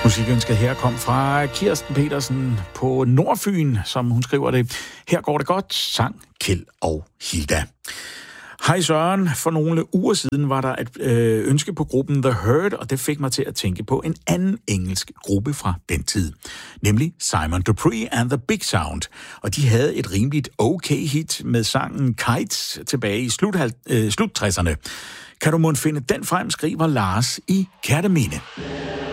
Musikønsket her kom fra Kirsten Petersen på Nordfyn, som hun skriver det. Her går det godt, sang Kjeld og Hilda. Hej Søren, for nogle uger siden var der et ønske på gruppen The Hurt, og det fik mig til at tænke på en anden engelsk gruppe fra den tid, nemlig Simon Dupree and the Big Sound. Og de havde et rimeligt okay hit med sangen Kites tilbage i slut 60'erne. Kan du måtte finde den frem, skriver Lars i Kerteminde.